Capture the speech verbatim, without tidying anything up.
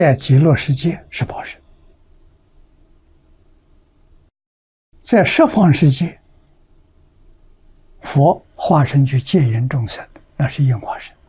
在极乐世界是报身，在十方世界，佛化身去戒引众生，那是应化身。